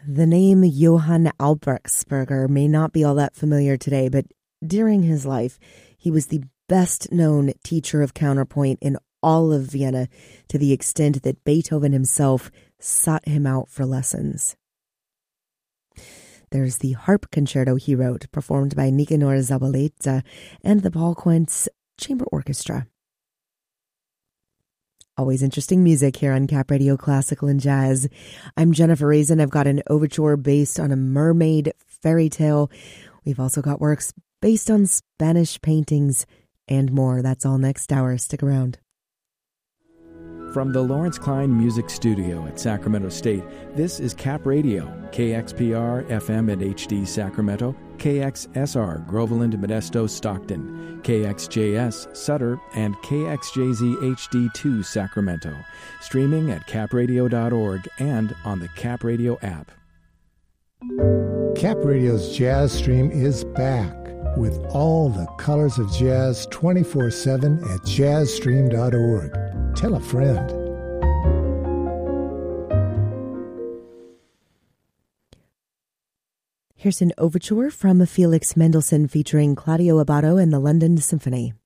The name Johann Albrechtsberger may not be all that familiar today, but during his life, he was the best-known teacher of counterpoint in all of Vienna, to the extent that Beethoven himself sought him out for lessons. There's the harp concerto he wrote, performed by Nicanor Zabaleta and the Paul Quentz Chamber Orchestra. Always interesting music here on Cap Radio Classical and Jazz. I'm Jennifer Raisin. I've got an overture based on a mermaid fairy tale. We've also got works based on Spanish paintings and more. That's all next hour. Stick around. From the Lawrence Klein Music Studio at Sacramento State, this is Cap Radio, KXPR FM and HD Sacramento, KXSR Groveland, Modesto, Stockton, KXJS Sutter, and KXJZ HD2 Sacramento. Streaming at capradio.org and on the Cap Radio app. Cap Radio's Jazz Stream is back with all the colors of jazz 24/7 at jazzstream.org. Tell a friend. Here's an overture from Felix Mendelssohn featuring Claudio Abbado and the London Symphony.